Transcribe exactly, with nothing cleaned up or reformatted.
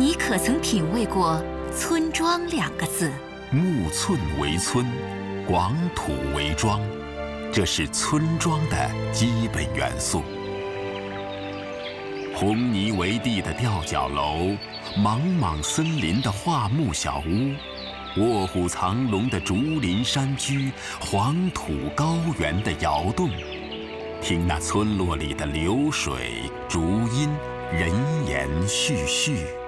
你可曾品味过“村庄”两个字？ 木寸为村，广土为庄，这是村庄的基本元素。红泥为地的吊脚楼，莽莽森林的桦木小屋，卧虎藏龙的竹林山居，黄土高原的窑洞，听那村落里的流水、竹音，人言絮絮。